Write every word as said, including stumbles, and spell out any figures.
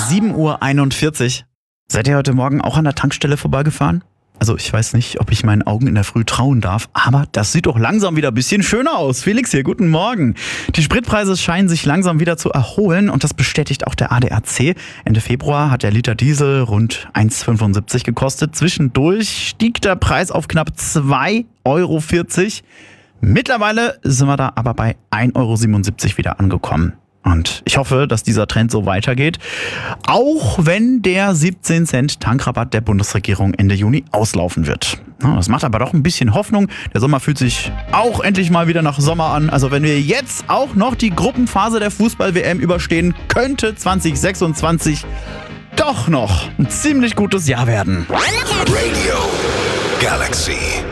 sieben Uhr einundvierzig. Seid ihr heute Morgen auch an der Tankstelle vorbeigefahren? Also ich weiß nicht, ob ich meinen Augen in der Früh trauen darf, aber das sieht doch langsam wieder ein bisschen schöner aus. Felix hier, guten Morgen. Die Spritpreise scheinen sich langsam wieder zu erholen und das bestätigt auch der A D A C. Ende Februar hat der Liter Diesel rund eins Komma fünfundsiebzig gekostet. Zwischendurch stieg der Preis auf knapp zwei Euro vierzig. Mittlerweile sind wir da aber bei ein Euro siebenundsiebzig wieder angekommen. Und ich hoffe, dass dieser Trend so weitergeht, auch wenn der siebzehn Cent Tankrabatt der Bundesregierung Ende Juni auslaufen wird. Das macht aber doch ein bisschen Hoffnung. Der Sommer fühlt sich auch endlich mal wieder nach Sommer an. Also wenn wir jetzt auch noch die Gruppenphase der Fußball-W M überstehen, könnte zwanzig sechsundzwanzig doch noch ein ziemlich gutes Jahr werden. Radio Galaxy.